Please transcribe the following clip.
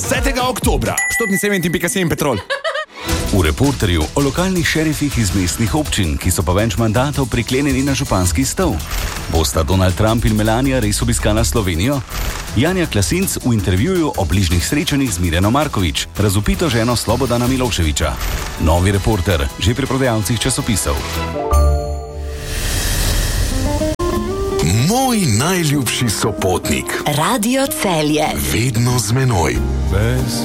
10. oktobra. Štotni 7.7 Petrol. V Reporterju o lokalnih šerifih iz mestnih občin, ki so pa več mandatov priklenjeni na županski stol. Bosta Donald Trump in Melania res obiskala Slovenijo? Janja Klasinc v intervjuju o bližnjih srečanjih z Mirjano Markovič, razvpito ženo Slobodana Miloševića. Novi Reporter, že pri prodajalcih časopisov. Moj najljubši sopotnik. Radio Celje. Vedno z menoj. Bez